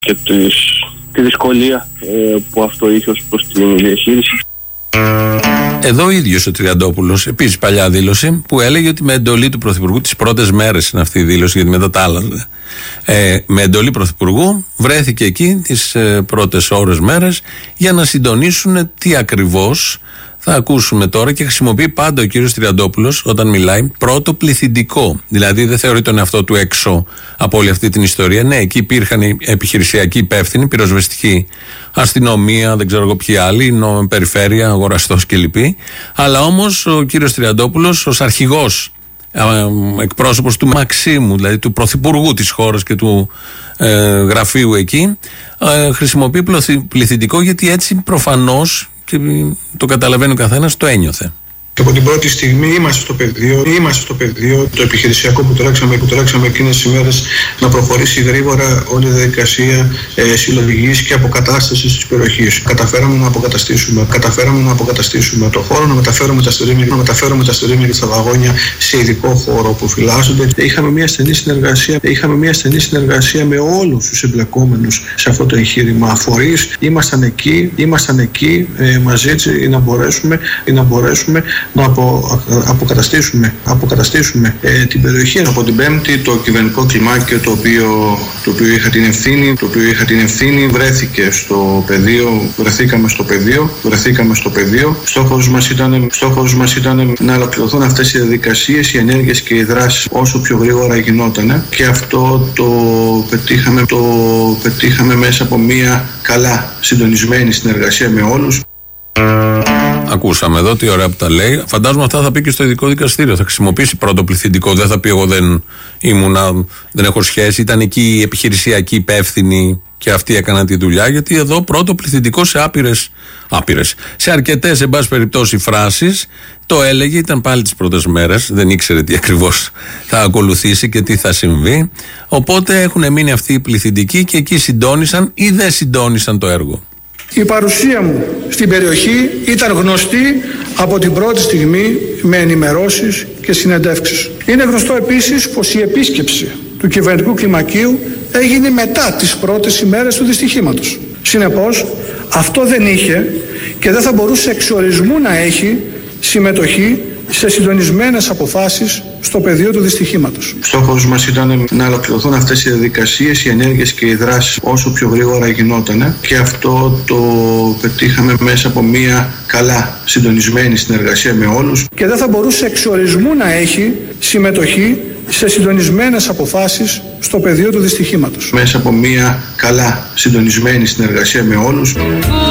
και τη δυσκολία που αυτό είχε ως προς την διαχείριση. Εδώ ο ίδιος ο Τριαντόπουλος, επίσης παλιά δήλωση, που έλεγε ότι με εντολή του Πρωθυπουργού, τις πρώτες μέρες είναι αυτή η δήλωση, γιατί μετά τα άλλα. Με εντολή Πρωθυπουργού βρέθηκε εκεί τις πρώτες ώρες, μέρες, για να συντονίσουν τι ακριβώς θα ακούσουμε τώρα, και χρησιμοποιεί πάντα ο κύριος Τριαντόπουλος όταν μιλάει πρώτο πληθυντικό. Δηλαδή δεν θεωρεί τον εαυτό του έξω από όλη αυτή την ιστορία. Ναι, εκεί υπήρχαν οι επιχειρησιακοί υπεύθυνοι, πυροσβεστική αστυνομία, δεν ξέρω εγώ ποιοι άλλοι, περιφέρεια, αγοραστός κλπ. Αλλά όμως ο κύριος Τριαντόπουλος ως αρχηγός, εκπρόσωπος του Μαξίμου, δηλαδή του πρωθυπουργού της χώρας και του γραφείου εκεί, χρησιμοποιεί πληθυντικό, γιατί έτσι προφανώς, και το καταλαβαίνει ο καθένας, το ένιωθε. Και από την πρώτη στιγμή είμαστε στο πεδίο, το επιχειρησιακό που τρέξαμε εκείνες τις ημέρες, να προχωρήσει γρήγορα όλη η διαδικασία συλλογής και αποκατάστασης της περιοχής. Καταφέραμε να αποκαταστήσουμε το χώρο, να μεταφέρουμε τα στρίμια και τα βαγόνια σε ειδικό χώρο που φυλάσσονται. Είχαμε μια στενή συνεργασία με όλους τους εμπλεκόμενους σε αυτό το εγχείρημα φορείς. Ήμασταν εκεί μαζί να μπορέσουμε να αποκαταστήσουμε την περιοχή. Από την Πέμπτη το κυβερνητικό κλιμάκιο το οποίο είχα την ευθύνη βρέθηκε στο πεδίο, βρεθήκαμε στο πεδίο. Στόχος μας ήταν να ολοκληρωθούν αυτές οι διαδικασίες, οι ενέργειες και οι δράσεις όσο πιο γρήγορα γινότανε, και αυτό το πετύχαμε μέσα από μια καλά συντονισμένη συνεργασία με όλους. Ακούσαμε εδώ τι ωραία που τα λέει. Φαντάζομαι αυτά θα πει και στο ειδικό δικαστήριο. Θα χρησιμοποιήσει πρώτο πληθυντικό. Δεν θα πει εγώ δεν έχω σχέση. Ήταν εκεί οι επιχειρησιακοί υπεύθυνοι και αυτοί έκαναν τη δουλειά. Γιατί εδώ πρώτο πληθυντικό σε άπειρες. Σε αρκετές, εν πάση περιπτώσει, φράσεις το έλεγε. Ήταν πάλι τις πρώτες μέρες. Δεν ήξερε τι ακριβώς θα ακολουθήσει και τι θα συμβεί. Οπότε έχουν μείνει αυτοί οι πληθυντικοί και εκεί συντόνισαν ή δεν συντόνισαν το έργο. Η παρουσία μου στην περιοχή ήταν γνωστή από την πρώτη στιγμή με ενημερώσεις και συνεντεύξεις. Είναι γνωστό επίσης πως η επίσκεψη του κυβερνητικού κλιμακίου έγινε μετά τις πρώτες ημέρες του δυστυχήματος. Συνεπώς, αυτό δεν είχε και δεν θα μπορούσε εξορισμού να έχει συμμετοχή σε συντονισμένες αποφάσεις στο πεδίο του δυστυχήματος. Στόχος μας ήταν να ολοκληρωθούν αυτές οι διαδικασίες, οι ενέργειες και οι δράσεις όσο πιο γρήγορα γινότανε, και αυτό το πετύχαμε μέσα από μια καλά συντονισμένη συνεργασία με όλους. Και δεν θα μπορούσε εξορισμού να έχει συμμετοχή σε συντονισμένες αποφάσεις στο πεδίο του δυστυχήματος. Μέσα από μια καλά συντονισμένη συνεργασία με όλους.